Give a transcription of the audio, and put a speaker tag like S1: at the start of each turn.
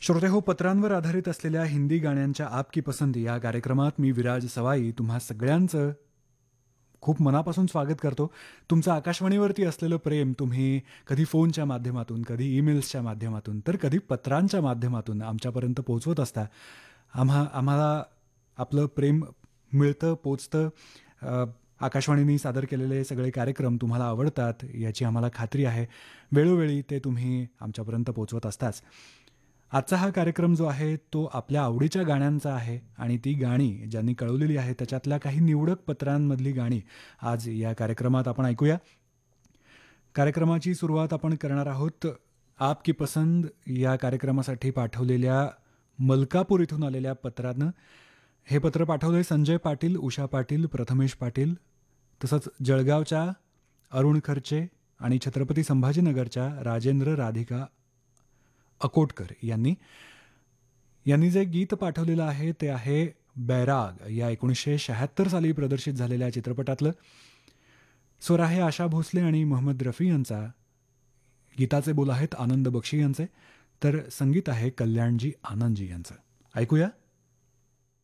S1: श्रोते हो, पत्रांवर आधारित असलेल्या हिंदी गाण्यांच्या आप की पसंद या कार्यक्रमात मी विराज सवाई तुम्हा सगळ्यांचं खूप मनापासून स्वागत करतो. तुमचं आकाशवाणीवरती असलेलं प्रेम तुम्ही कधी फोनच्या माध्यमातून, कधी ईमेल्सच्या माध्यमातून, तर कधी पत्रांच्या माध्यमातून आमच्यापर्यंत पोहोचवत असता. आम्हाला आपलं प्रेम मिळतं, पोचतं. आकाशवाणीने सादर केलेले सगळे कार्यक्रम तुम्हाला आवडतात याची आम्हाला खात्री आहे. वेळोवेळी ते तुम्ही आमच्यापर्यंत पोहोचवत असताच. आजचा हा कार्यक्रम जो आहे तो आपल्या आवडीच्या गाण्यांचा आहे आणि ती गाणी ज्यांनी कळवलेली आहे त्याच्यातल्या काही निवडक पत्रांमधली गाणी आज या कार्यक्रमात आपण ऐकूया. कार्यक्रमाची सुरुवात आपण करणार आहोत आप की पसंद या कार्यक्रमासाठी पाठवलेल्या मलकापूर इथून आलेल्या पत्रानं. हे पत्र पाठवलंय संजय पाटील, उषा पाटील, प्रथमेश पाटील, तसंच जळगावच्या अरुण खर्चे आणि छत्रपती संभाजीनगरच्या राजेंद्र राधिका अकोटकर यांनी. यांनी जे गीत पाठवलेलं आहे ते आहे बैराग या 1976 साली प्रदर्शित झालेल्या चित्रपटातलं. स्वर आहे आशा भोसले आणि मोहम्मद रफी यांचा. गीताचे बोल आहेत आनंद बक्षी यांचे, तर संगीत आहे कल्याणजी आनंदजी यांचं. ऐकूया.